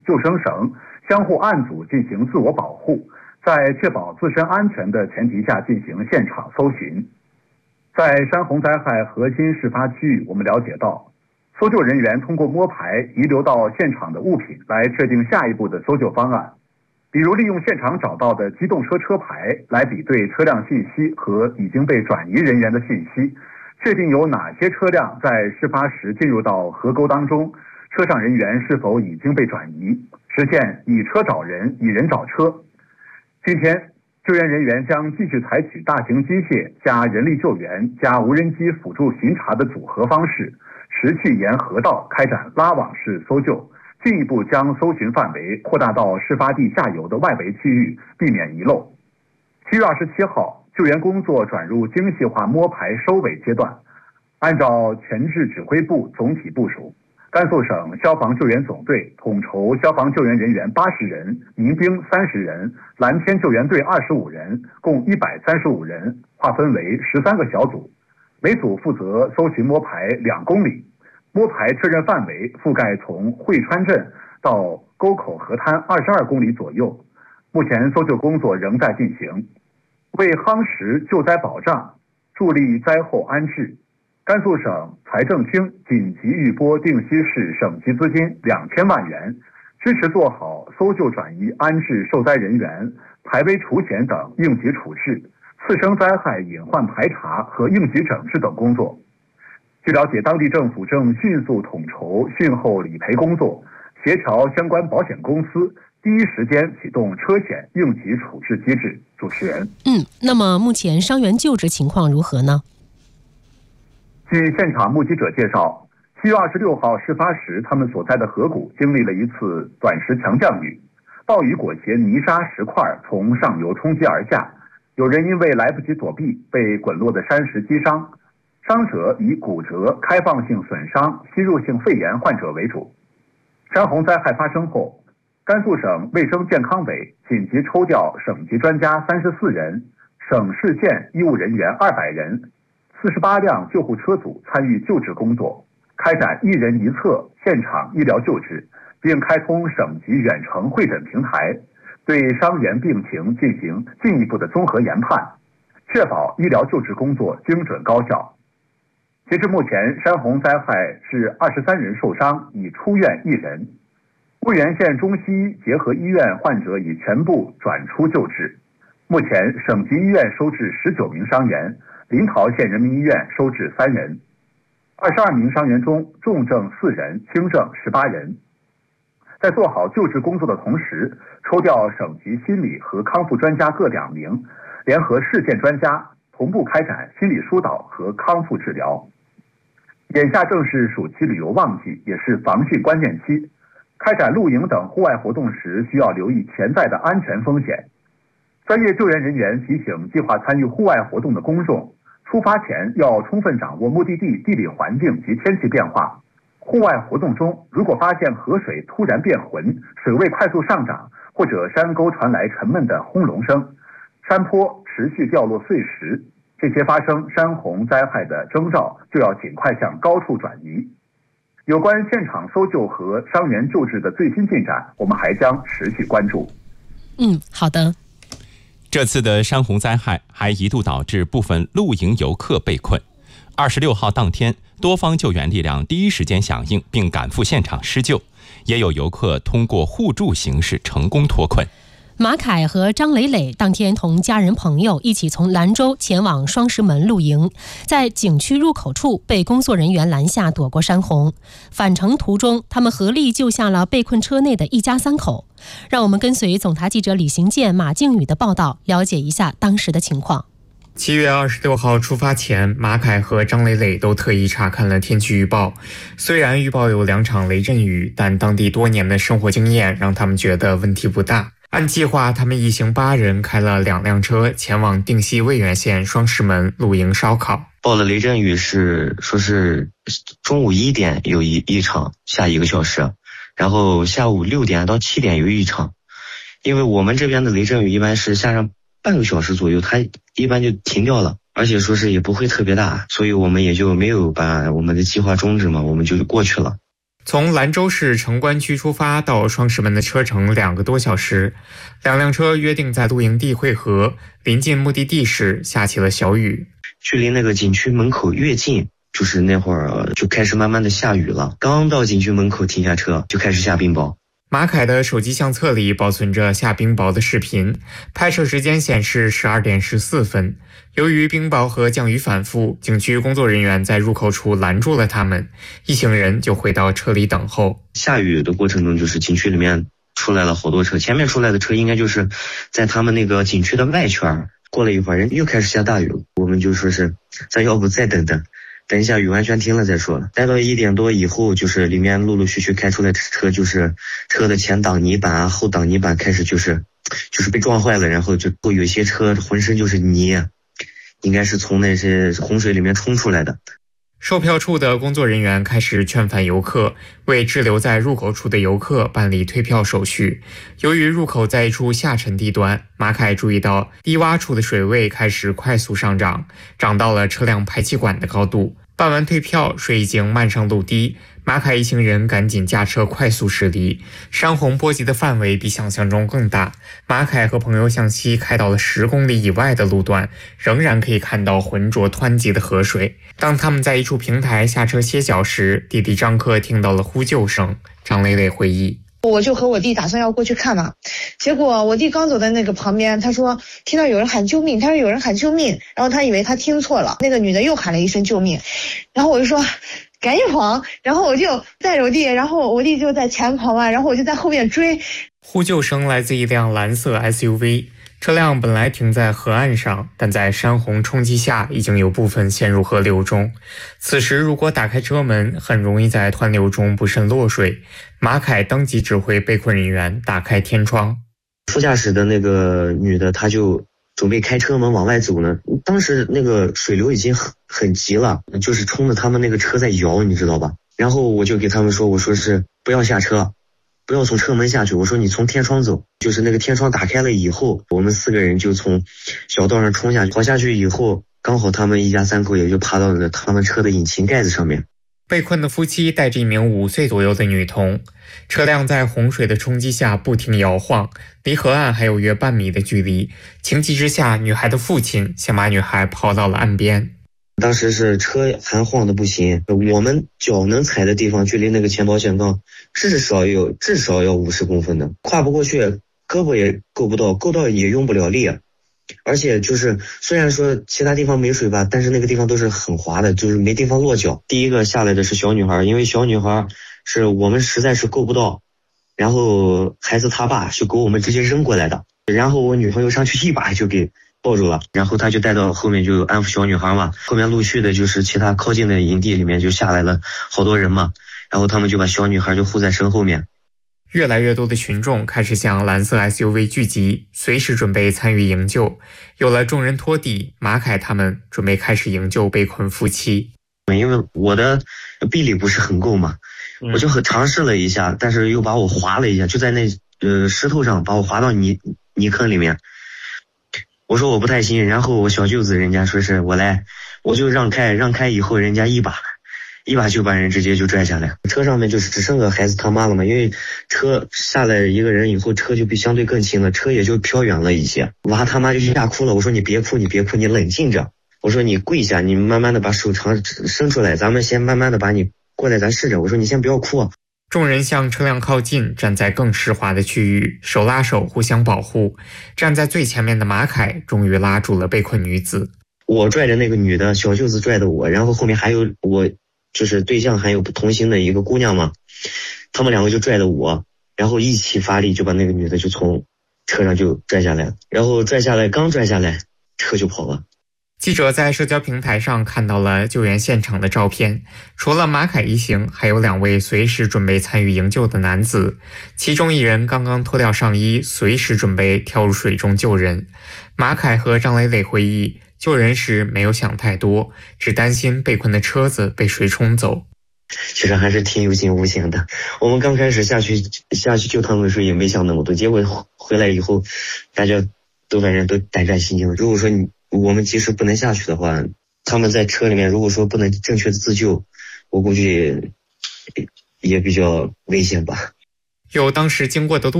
救生绳，相互按组进行自我保护，在确保自身安全的前提下进行现场搜寻。在山洪灾害核心事发区域，我们了解到，搜救人员通过摸排遗留到现场的物品来确定下一步的搜救方案，比如利用现场找到的机动车车牌来比对车辆信息和已经被转移人员的信息，确定有哪些车辆在事发时进入到河沟当中，车上人员是否已经被转移，实现以车找人，以人找车。今天救援人员将继续采取大型机械加人力救援加无人机辅助巡查的组合方式，持续沿河道开展拉网式搜救，进一步将搜寻范围扩大到事发地下游的外围区域，避免遗漏。7月27号，救援工作转入精细化摸排收尾阶段，按照全市指挥部总体部署，甘肃省消防救援总队统筹消防救援人员80人，民兵30人，蓝天救援队25人，共135人，划分为13个小组，每组负责搜寻摸排2公里，摸排确认范围覆盖从汇川镇到沟口河滩22公里左右。目前搜救工作仍在进行。为夯实救灾保障，助力灾后安置，甘肃省财政厅紧急预拨定西市省级资金2000万元，支持做好搜救转移安置受灾人员、排危除险等应急处置、次生灾害隐患排查和应急整治等工作。据了解，当地政府正迅速统筹汛后理赔工作，协调相关保险公司，第一时间启动车险应急处置机制。主持人， 那么目前伤员救治情况如何呢？ 据现场目击者介绍，7月26号事发时，他们所在的河谷经历了一次短时强降雨，暴雨裹挟泥沙石块从上游冲击而下，有人因为来不及躲避，被滚落的山石击伤，伤者以骨折、开放性损伤、吸入性肺炎患者为主。山洪灾害发生后，甘肃省卫生健康委紧急抽调省级专家34人，省市县医务人员200人，48辆救护车组参与救治工作，开展1人1侧现场医疗救治，并开通省级远程会诊平台，对伤员病情进行进一步的综合研判，确保医疗救治工作精准高效。截至目前，山洪灾害是23人受伤，已出院1人。婺源县中西医结合医院患者已全部转出救治。目前，省级医院收治19名伤员，临洮县人民医院收治3人。22名伤员中，重症4人，轻症18人。在做好救治工作的同时，抽调省级心理和康复专家各2名，联合市县专家，同步开展心理疏导和康复治疗。眼下正是暑期旅游旺季，也是防汛关键期。开展露营等户外活动时，需要留意潜在的安全风险。专业救援人员提醒计划参与户外活动的公众，出发前要充分掌握目的地地理环境及天气变化。户外活动中，如果发现河水突然变浑，水位快速上涨，或者山沟传来沉闷的轰隆声，山坡持续掉落碎石，这些发生山洪灾害的征兆，就要尽快向高处转移。有关现场搜救和伤员救治的最新进展，我们还将持续关注。 好的。 这次的山洪灾害还一度导致部分露营游客被困。26号当天，多方救援力量第一时间响应，并赶赴现场施救，也有游客通过互助形式成功脱困。 马凯和张磊磊当天同家人朋友一起从兰州前往双石门露营，在景区入口处被工作人员拦下躲过山洪。返程途中，他们合力救下了被困车内的一家3口。让我们跟随总台记者李行健、马靖宇的报道，了解一下当时的情况。 7月26号出发前，马凯和张磊磊都特意查看了天气预报。虽然预报有2场雷阵雨，但当地多年的生活经验让他们觉得问题不大。按计划，他们一行8人开了2辆车前往定西渭源县双石门露营烧烤。 报的雷阵雨说是中午1点有一场下1个小时，然后下午6点到7点有一场。因为我们这边的雷阵雨一般是下上半个小时左右，它一般就停掉了，而且说是也不会特别大，所以我们也就没有把我们的计划终止嘛，我们就过去了。 从兰州市城关区出发到双石门的车程2个多小时，两辆车约定在露营地汇合，临近目的地时下起了小雨。 距离那个景区门口越近，就是那会儿就开始慢慢的下雨了。刚到景区门口停下车，就开始下冰雹。 马凯的手机相册里保存着下冰雹的视频，拍摄时间显示12点14分。由于冰雹和降雨反复，景区工作人员在入口处拦住了他们，一行人就回到车里等候。 下雨的过程中，就是景区里面出来了好多车，前面出来的车应该就是在他们那个景区的外圈。过了一会儿，人又开始下大雨了，我们就说是咱要不再等一下雨完全停了再说。待到1点多以后，就是里面陆陆续续开出来的车，就是车的前挡泥板啊、后挡泥板开始就是被撞坏了，然后就有些车浑身就是泥，应该是从那些洪水里面冲出来的。 售票处的工作人员开始劝返游客，为滞留在入口处的游客办理退票手续。由于入口在一处下沉地段，马凯注意到低洼处的水位开始快速上涨，涨到了车辆排气管的高度。办完退票，水已经漫上路堤，马凯一行人赶紧驾车快速驶离。山洪波及的范围比想象中更大，马凯和朋友向西开到了10公里以外的路段，仍然可以看到浑浊湍急的河水。当他们在一处平台下车歇脚时，弟弟张克听到了呼救声。张磊磊回忆， 我就和我弟打算要过去看嘛，结果我弟刚走在那个旁边，他说听到有人喊救命，他说有人喊救命，然后他以为他听错了，那个女的又喊了一声救命，然后我就说赶紧跑，然后我就带着我弟，然后我弟就在前跑嘛，然后我就在后面追。 呼救声来自一辆蓝色 SUV， 车辆本来停在河岸上，但在山洪冲击下已经有部分陷入河流中。此时如果打开车门，很容易在湍流中不慎落水。马凯当即指挥被困人员打开天窗。 副驾驶的那个女的，她就准备开车门往外走呢，当时那个水流已经很急了，就是冲着他们那个车在摇，你知道吧？然后我就给他们说，我说是不要下车，不要从车门下去，我说你从天窗走。就是那个天窗打开了以后，我们4个人就从小道上冲下去，跑下去以后，刚好他们一家3口也就爬到了他们车的引擎盖子上面。 被困的夫妻带着一名5岁左右的女童，车辆在洪水的冲击下不停摇晃，离河岸还有约半米的距离。情急之下，女孩的父亲先把女孩抛到了岸边。 当时是车还晃的不行，我们脚能踩的地方距离那个前保险杠至少要50公分的，跨不过去，胳膊也够不到，够到也用不了力。而且就是虽然说其他地方没水吧，但是那个地方都是很滑的，就是没地方落脚。第一个下来的是小女孩，因为小女孩是我们实在是够不到，然后孩子他爸就给我们直接扔过来的，然后我女朋友上去一把就给抱住了，然后他就带到后面就安抚小女孩嘛。后面陆续的就是其他靠近的营地里面就下来了好多人嘛，然后他们就把小女孩就护在身后面。 越来越多的群众开始向蓝色 SUV 聚集，随时准备参与营救。有了众人拖地，马凯他们准备开始营救被困夫妻。 因为我的臂力不是很够嘛，我就尝试了一下，但是又把我划了一下，就在那石头上把我划到泥坑里面。我说我不太行，然后我小舅子人家说是我来，我就让开以后，人家一把就把人直接就拽下来。车上面就是只剩个孩子他妈了嘛，因为车下来一个人以后，车就比相对更轻了，车也就飘远了一些。娃他妈就吓哭了，我说你别哭，你冷静着，我说你跪下，你慢慢的把手伸出来，咱们先慢慢的把你过来，咱试着，我说你先不要哭啊。 众人向车辆靠近，站在更湿滑的区域，手拉手互相保护。站在最前面的马凯终于拉住了被困女子。 我拽着那个女的，小舅子拽的我，然后后面还有我就是对象还有同行的一个姑娘嘛，他们2个就拽着我，然后一起发力就把那个女的就从车上就拽下来，然后刚拽下来车就跑了。 记者在社交平台上看到了救援现场的照片，除了马凯一行，还有2位随时准备参与营救的男子，其中一人刚刚脱掉上衣，随时准备跳入水中救人。马凯和张磊磊回忆，救人时没有想太多，只担心被困的车子被水冲走。 其实还是挺有惊无险的，我们刚开始下去救他们的时候也没想那么多，结果回来以后大家都反正都胆战心惊。如果说我们及时不能下去的话，他们在车里面如果说不能正确的自救，我估计也比较危险吧。 有当时经过的路